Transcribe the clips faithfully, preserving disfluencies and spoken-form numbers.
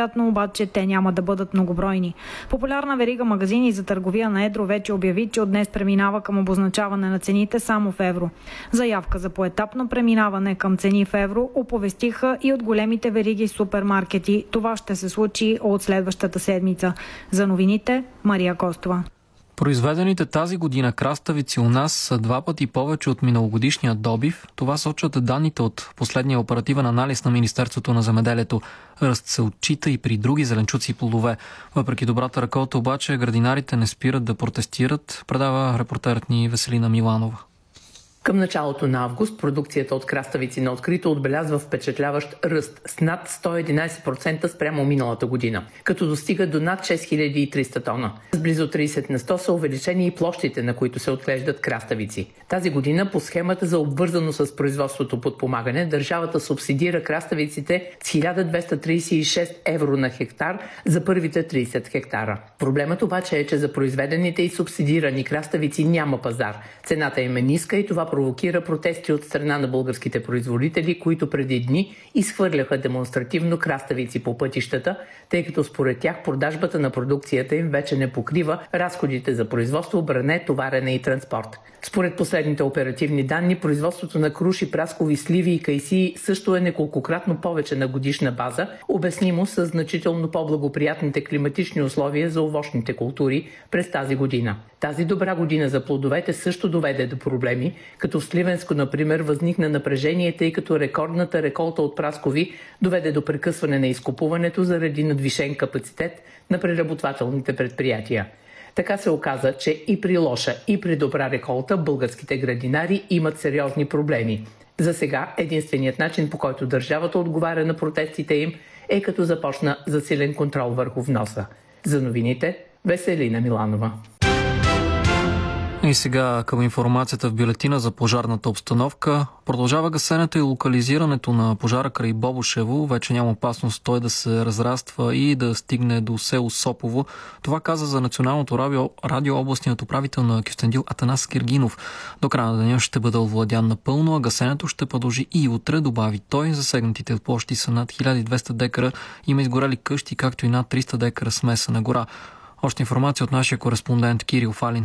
Най-вероятно обаче те няма да бъдат многобройни. Популярна верига магазини за търговия на едро вече обяви, че от днес преминава към обозначаване на цените само в евро. Заявка за поетапно преминаване към цени в евро оповестиха и от големите вериги супермаркети. Това ще се случи от следващата седмица. За новините, Мария Костова. Произведените тази година краставици у нас са два пъти повече от миналогодишния добив. Това сочат данните от последния оперативен анализ на Министерството на земеделието. Ръст се отчита и при други зеленчуци и плодове. Въпреки добрата реколта обаче градинарите не спират да протестират, предава репортерът ни Веселина Миланова. Към началото на август продукцията от краставици на открито отбелязва впечатляващ ръст с над сто и единадесет процента спрямо миналата година, като достига до над шест хиляди и триста тона. С близо тридесет на сто са увеличени и площите, на които се отглеждат краставици. Тази година по схемата за обвързано с производството подпомагане държавата субсидира краставиците с хиляда двеста тридесет и шест евро на хектар за първите тридесет хектара. Проблемът обаче е, че за произведените и субсидирани краставици няма пазар. Цената им е ниска и това провокира протести от страна на българските производители, които преди дни изхвърляха демонстративно краставици по пътищата, тъй като според тях продажбата на продукцията им вече не покрива разходите за производство, бране, товарене и транспорт. Според последните оперативни данни, производството на круши, праскови, сливи и кайсии също е неколкократно повече на годишна база, обяснимо с значително по-благоприятните климатични условия за овощните култури през тази година. Тази добра година за плодовете също доведе до проблеми, като в Сливенско, например, възникна напрежение, тъй като рекордната реколта от праскови доведе до прекъсване на изкупуването заради надвишен капацитет на преработвателните предприятия. Така се оказа, че и при лоша, и при добра реколта българските градинари имат сериозни проблеми. За сега единственият начин, по който държавата отговаря на протестите им, е като започна засилен контрол върху вноса. За новините, Веселина Миланова. И сега към информацията в бюлетина за пожарната обстановка. Продължава гасенето и локализирането на пожара край Бобошево. Вече няма опасност той да се разраства и да стигне до село Сопово. Това каза за Националното радио, радио областният управител на Кюстендил Атанас Киргинов. До края на деня ще бъде овладян напълно, а гасенето ще продължи и утре, добави той. Засегнатите площи са над хиляда и двеста декара. Има изгорели къщи, както и над триста декара смесена гора. Още информация от нашия кореспондент Кирил Фалин.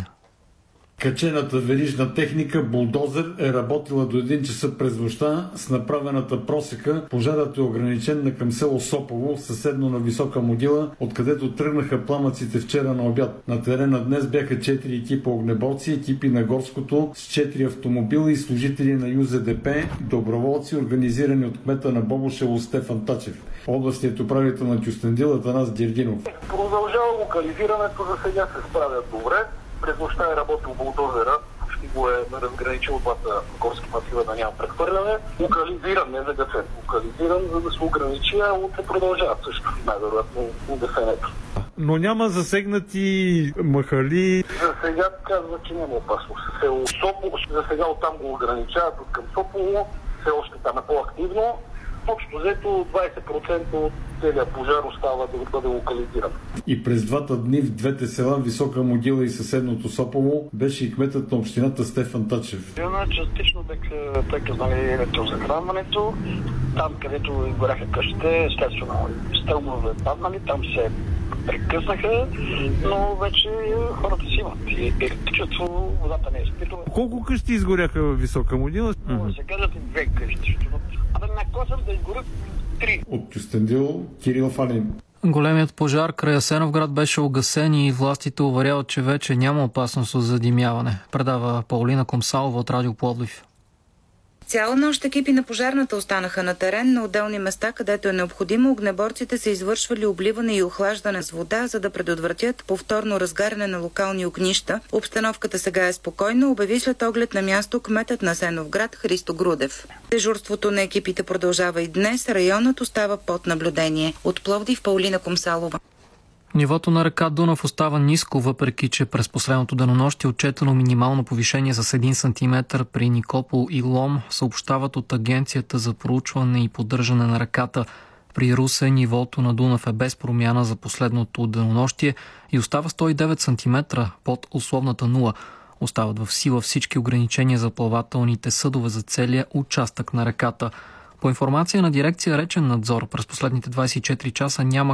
Качената верижна техника булдозер е работила до един часа през нощта. С направената просека пожарът е ограничен на към село Сопово, съседно на Висока могила, откъдето тръгнаха пламъците вчера на обяд. На терена днес бяха четири екипа огнеборци, екипи на горското с четири автомобила и служители на Ю Зет Де Пе, доброволци, организирани от кмета на Бобошево Стефан Тачев. Областният управител на Кюстендил Атанас Гергинов. Продължава локализирането, за сега се справят добре. През нощта е работил булдозера, почти го е разграничил двата горски масива да няма прехвърляне. Локализиран, не загасен. Локализиран, за да се ограничи, а утре продължава също най-вероятно гасенето. Но няма засегнати махали. За сега казва, че няма опасност. Село Сопово, за сега оттам го ограничават от към Сопово, все още там е по-активно. Общо взето двадесет процента от целият пожар остава да бъде локализиран. И през двата дни в двете села, Висока могила и съседното Сопово, беше и кметът на общината Стефан Тачев. Частично бяха прекъснали електрозахранването. Там, където горяха къщите, естествено стълбове паднали, там се прекъснаха, но вече хората си имат. И електричество, водата не е спирала. Колко къщи изгоряха в Висока могила? Uh-huh. Сега да ти две къщи. Абе, на косъм да изгорят три. От Кюстендил, Кирил Фалин. Големият пожар край Асеновград беше угасен и властите уверяват, че вече няма опасност от задимяване. Предава Паулина Комсалова от Радио Пловдив. Цяла нощ екипи на пожарната останаха на терен. На отделни места, където е необходимо, огнеборците са извършвали обливане и охлаждане с вода, за да предотвратят повторно разгаряне на локални огнища. Обстановката сега е спокойна, обяви след оглед на място кметът на Асеновград Христо Грудев. Дежурството на екипите продължава и днес. Районът остава под наблюдение. От Пловдив, Паулина Комсалова. Нивото на река Дунав остава ниско, въпреки че през последното денонощие е отчетено минимално повишение с един сантиметър при Никопол и Лом, съобщават от Агенцията за проучване и поддържане на реката. При Русе нивото на Дунав е без промяна за последното денонощие и остава сто и девет сантиметра под условната нула. Остават в сила всички ограничения за плавателните съдове за целия участък на реката. По информация на дирекция Речен надзор, през последните двадесет и четири часа няма